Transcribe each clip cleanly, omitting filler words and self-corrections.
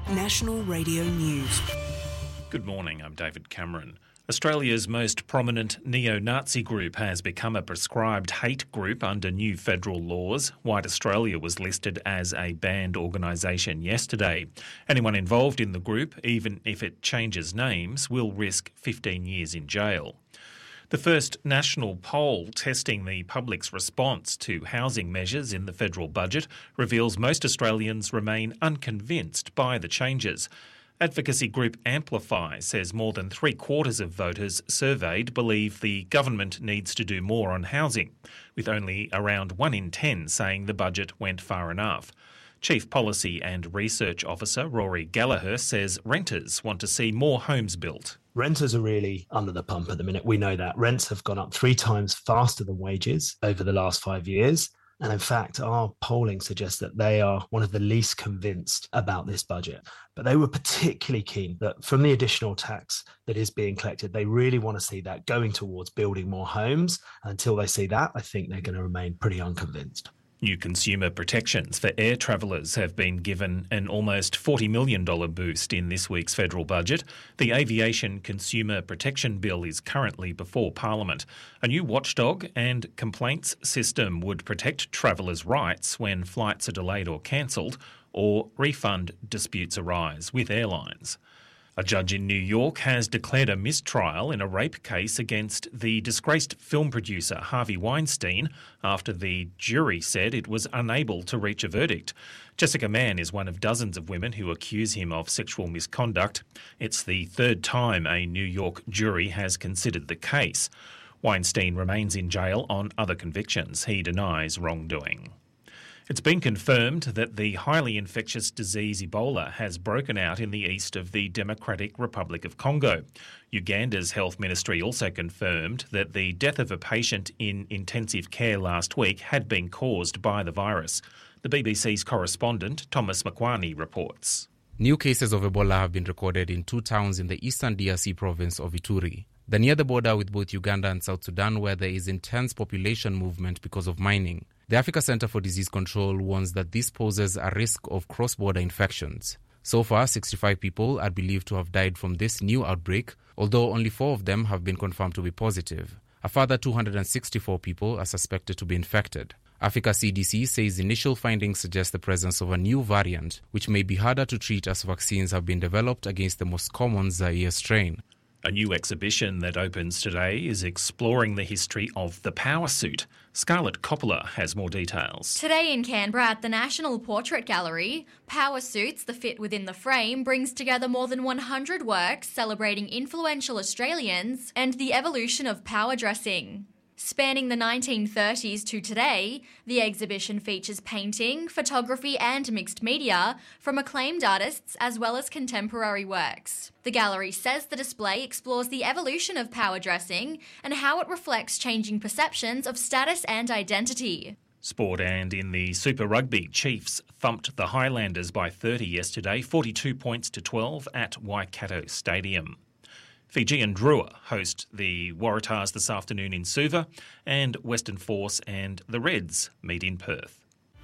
National Radio News. Good morning, I'm David Cameron. Australia's most prominent neo-Nazi group has become a prescribed hate group under new federal laws. White Australia was listed as a banned organisation yesterday. Anyone involved in the group, even if it changes names, will risk 15 years in jail. The first national poll testing the public's response to housing measures in the federal budget reveals most Australians remain unconvinced by the changes. Advocacy group Amplify says more than three-quarters of voters surveyed believe the government needs to do more on housing, with only around 1 in 10 saying the budget went far enough. Chief Policy and Research Officer Rory Gallagher says renters want to see more homes built. Renters are really under the pump at the minute. We know that. Rents have gone up 3 times faster than wages over the last 5 years. And in fact, our polling suggests that they are one of the least convinced about this budget. But they were particularly keen that from the additional tax that is being collected, they really want to see that going towards building more homes. And until they see that, I think they're going to remain pretty unconvinced. New consumer protections for air travellers have been given an almost $40 million boost in this week's federal budget. The Aviation Consumer Protection Bill is currently before Parliament. A new watchdog and complaints system would protect travellers' rights when flights are delayed or cancelled, or refund disputes arise with airlines. A judge in New York has declared a mistrial in a rape case against the disgraced film producer Harvey Weinstein after the jury said it was unable to reach a verdict. Jessica Mann is one of dozens of women who accuse him of sexual misconduct. It's the third time a New York jury has considered the case. Weinstein remains in jail on other convictions. He denies wrongdoing. It's been confirmed that the highly infectious disease Ebola has broken out in the east of the Democratic Republic of Congo. Uganda's health ministry also confirmed that the death of a patient in intensive care last week had been caused by the virus. The BBC's correspondent, Thomas Makwani, reports. New cases of Ebola have been recorded in 2 towns in the eastern DRC province of Ituri. They're near the border with both Uganda and South Sudan, where there is intense population movement because of mining. The Africa Centre for Disease Control warns that this poses a risk of cross-border infections. So far, 65 people are believed to have died from this new outbreak, although only 4 of them have been confirmed to be positive. A further 264 people are suspected to be infected. Africa CDC says initial findings suggest the presence of a new variant, which may be harder to treat as vaccines have been developed against the most common Zaire strain. A new exhibition that opens today is exploring the history of the power suit. Scarlett Coppola has more details. Today in Canberra at the National Portrait Gallery, Power Suits, The Fit Within the Frame brings together more than 100 works celebrating influential Australians and the evolution of power dressing. Spanning the 1930s to today, the exhibition features painting, photography and mixed media from acclaimed artists as well as contemporary works. The gallery says the display explores the evolution of power dressing and how it reflects changing perceptions of status and identity. Sport, and in the Super Rugby, Chiefs thumped the Highlanders by 30 yesterday, 42 points to 12 at Waikato Stadium. Fiji and Drua host the Waratahs this afternoon in Suva, and Western Force and the Reds meet in Perth.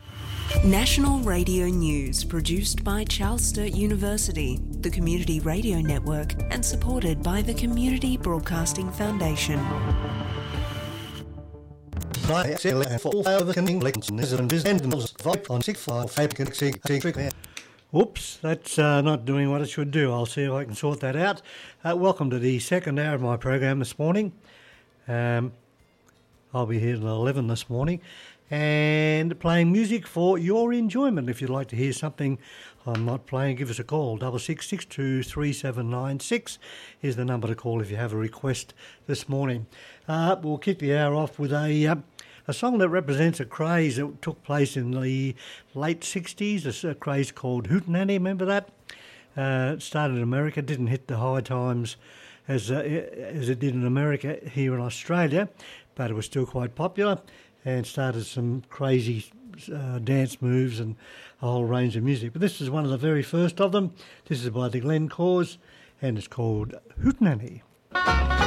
National Radio News, produced by Charles Sturt University, the Community Radio Network, and supported by the Community Broadcasting Foundation. Oops, that's not doing what it should do. I'll see if I can sort that out. Welcome to the second hour of my program this morning. I'll be here till 11 this morning and playing music for your enjoyment. If you'd like to hear something I'm not playing, give us a call. 66623796 is the number to call if you have a request this morning. We'll kick the hour off with a song that represents a craze that took place in the late 60s, a craze called Hootenanny, remember that? It started in America, didn't hit the high times as it did in America here in Australia, but it was still quite popular and started some crazy dance moves and a whole range of music. But this is one of the very first of them. This is by the Glencores and it's called Hootenanny.